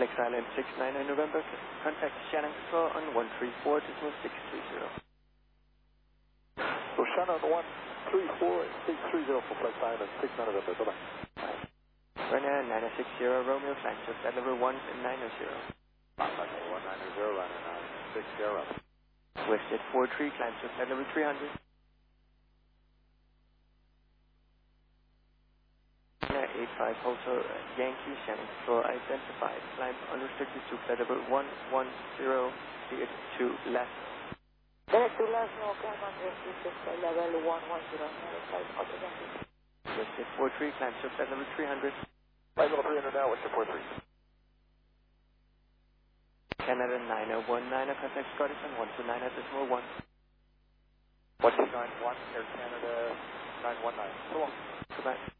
Flex Island 69 November, contact Shannon Control on 134.630. So Shannon 134.630 for Flex Island 69 November, bye-bye. Runner 960 Romeo, climb to flight level 190. Flight level 190, runner 960. Westjet 43, climb to flight level 300. 85 Hotel Yankee, Shannon Control identified, climb unrestricted to flight level 110, cleared to left. Cleared to left, no climb unrestricted to flight level 110, Hotel Yankee. Westjet 43, climb to flight level 300. Flight level 300 now, Westjet 43. Canada 9019, contact Scottish on 129.1. 1291, Air Canada 919. So long. Goodbye.